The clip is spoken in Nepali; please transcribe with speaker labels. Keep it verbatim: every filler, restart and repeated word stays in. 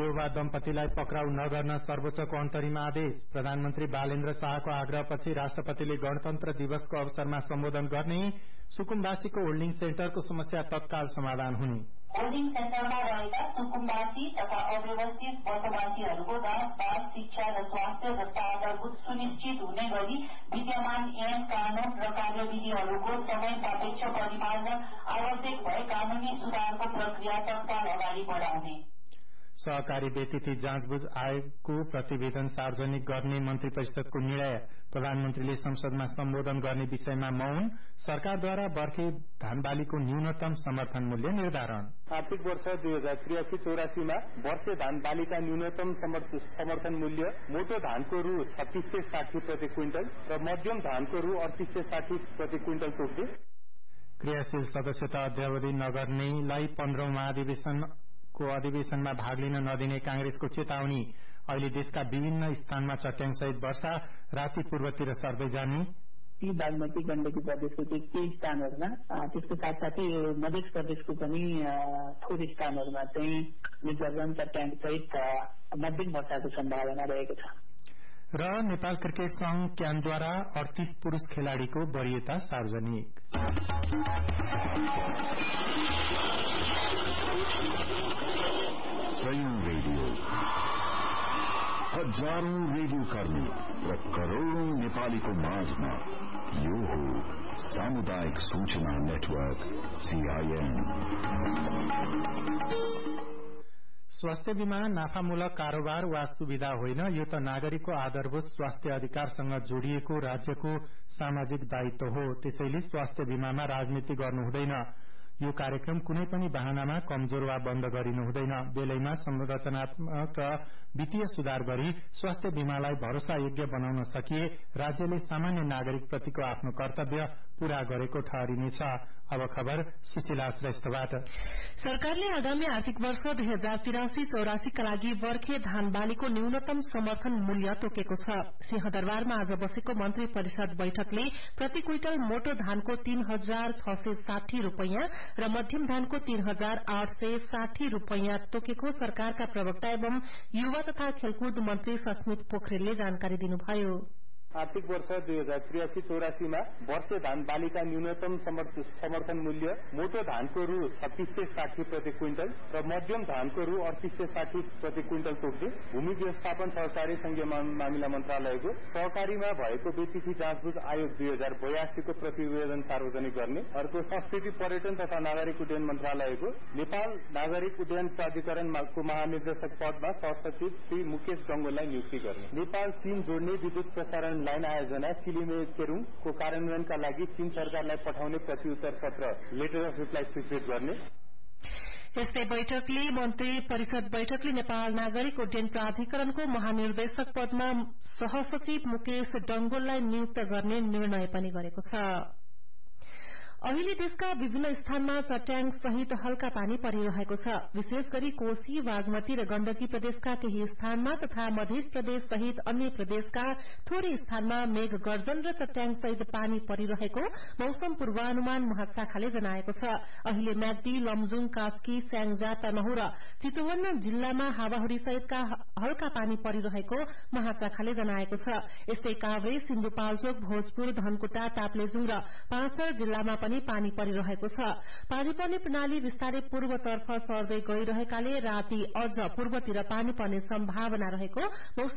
Speaker 1: देउवा दम्पतिलाई पक्राउ नगर्न सर्वोच्चको अन्तरिम आदेश। प्रधानमन्त्री बालेन्द्र शाहको आग्रहपछि राष्ट्रपतिले गणतन्त्र दिवसको अवसरमा सम्बोधन गर्ने। सुकुम्बासीको होल्डिङ सेन्टरको समस्या तत्काल समाधान हुने।
Speaker 2: होल्डिङ सेन्टरमा रहेका सुकुम्बासी तथा अव्यवस्थित बसोबासीहरूको जाँचबाज, शिक्षा र स्वास्थ्य जस्ता आधारभूत सुनिश्चित हुने गरी विद्यमान ऐन कानून र कार्यविधिहरूको समय सापेक्ष परिमार्जन आवश्यक भए कानूनी सुधारको प्रक्रिया तत्काल अगाडि बढाउने।
Speaker 1: सहकारी व्यतिथि जाँचबुझ आयोगको प्रतिवेदन सार्वजनिक गर्ने मन्त्री परिषदको निर्णय। प्रधानमन्त्रीले संसदमा सम्बोधन गर्ने विषयमा मौन। सरकारद्वारा बर्खे धान बालीको न्यूनतम समर्थन मूल्य निर्धारण।
Speaker 3: आर्थिक वर्ष दुई हजार त्रियासी चौरासीमा वर्षे धान बालीका न्यूनतम समर्थन मूल्य मोटो धानको रू छत्तीस सय साठी प्रति क्विन्टल र मध्यम धानको रू अडतीस सय साठी प्रति क्विन्टल तोक्दै।
Speaker 1: क्रियाशील सदस्यता अध्यावधि नगर्नेलाई पन्ध्रौं महाधिवेशन को अधिवेशनमा भाग लिन नदिने कांग्रेसको चेतावनी। अहिले देशका विभिन्न स्थानमा चट्याङसहित वर्षा, राति पूर्वतिर सर्दै जाने।
Speaker 4: ती बागमती गण्डकी प्रदेशको केही स्थानहरूमा, त्यसको साथसाथै मध्य प्रदेशको पनि थोरै स्थानहरूमा चाहिँ गर्जन चट्याङसहित मध्यम वर्षाको सम्भावना रहेको छ।
Speaker 1: र नेपाल क्रिकेट संघ क्यानद्वारा अडतीस पुरूष खेलाड़ीको वरियता सार्वजनिक।
Speaker 5: स्वयं रेडियो, हजारौं रेडियो कर्मी र करोड़ौं नेपालीको माझमा यो हो सामुदायिक सूचना नेटवर्क सीआईएन।
Speaker 1: स्वास्थ्य बीमा नाफामूलक कारोबार वा सुविधा होइन, यो त नागरिकको आधारभूत स्वास्थ्य अधिकारसँग जोडिएको राज्यको सामाजिक दायित्व हो। त्यसैले स्वास्थ्य बीमामा राजनीति गर्नु हुँदैन। यो कार्यक्रम कुनै पनि बहानामा कमजोर वा बन्द गरिनु हुँदैन। बेलैमा संरचनात्मक र वित्तीय सुधार गरी स्वास्थ्य बीमालाई भरोसा योग्य बनाउन सकिए राज्यले सामान्य नागरिक प्रतिको आफ्नो कर्तव्य पूरा गरेको ठहरिनेछ। अब खबर सुशीला श्रेष्ठबाट।
Speaker 6: सरकारले आगामी आर्थिक वर्ष दुई हजार तिरासी चौरासीका लागि वर्खे धान बालीको न्यूनतम समर्थन मूल्य तोकेको छ। सिंहदरबारमा आज बसेको मन्त्री परिषद बैठकले प्रति क्विन्टल मोटो धानको तीन हजार छ सय साठी रूपियाँ र मध्यम धानको तीन हजार आठ सय साठी रूपियाँ तोकेको सरकारका प्रवक्ता एवं युवा तथा खेलकुद मन्त्री सस्मित पोखरेलले जानकारी दिनुभयो।
Speaker 3: आर्थिक वर्ष दुई हजार त्रियासी चौरासीमा वर्षे धान बालीका न्यूनतम समर्थन मूल्य मोटो धानको रू छत्तीस सय साठी प्रति क्विन्टल र मध्यम धानको रू अडतीस सय साठी प्रति क्विन्टल तोक्दै भूमि व्यवस्थापन सहकारी संघीय मामिला मन्त्रालयको सहकारीमा भएको व्यतिथि जाँचबुझ आयोग दुई हजार बयासीको प्रतिवेदन सार्वजनिक गर्ने। अर्को संस्कृति पर्यटन तथा नागरिक उड्डयन मन्त्रालयको नेपाल नागरिक उड्डयन प्राधिकरणको महानिर्देशक पदमा सहसचिव श्री मुकेश डंगोललाई नियुक्ति गर्ने। नेपाल चीन जोड्ने विद्युत प्रसारण लाइन आयोजना चिलिमे केरूङको कार्यान्वयनका लागि चीन सरकारलाई पठाउने प्रत्युत्तर पत्र लेटर अफ रिप्लाई स्वीकृत गर्ने।
Speaker 6: यस्तै बैठकले मन्त्री परिषद बैठकले नेपाल नागरिक उड्डयन प्राधिकरणको महानिर्देशक पदमा सहसचिव मुकेश डंगोललाई नियुक्त गर्ने निर्णय पनि गरेको छ। अहिले देशका विभिन्न स्थानमा चट्याङ सहित हल्का पानी परिरहेको छ। विशेष गरी कोशी, बागमती र गण्डकी प्रदेशका केही स्थानमा तथा मध्य प्रदेश सहित अन्य प्रदेशका थोरै स्थानमा मेघ गर्जन र चट्याङ सहित पानी परिरहेको मौसम पूर्वानुमान महाशाखाले जनाएको छ। अहिले म्याग्दी, लमजुङ, कास्की, स्याङ्जा, तनहुँ र चितवन जिल्लामा हावाहुरी सहितका हल्का पानी परिरहेको महाशाखाले जनाएको छ। यस्तै काभ्रे, सिन्धुपाल्चोक, भोजपुर, धनकुटा, ताप्लेजुङ र पाँचथर जिल्लामा पनि पानी परिरहेको छ। पानी पर्ने प्रणाली विस्तारै पूर्वतर्फ सर्दै गइरहेकाले राति अझ पूर्वतिर पानी पर्ने सम्भावना रहेको